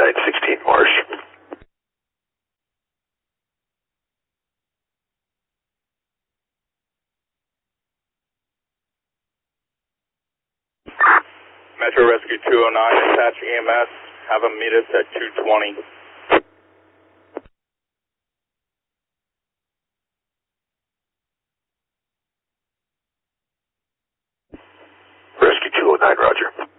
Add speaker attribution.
Speaker 1: 3916 Marsh.
Speaker 2: Metro Rescue 209, attach EMS, have them meet us at 220.
Speaker 1: Rescue 209, roger.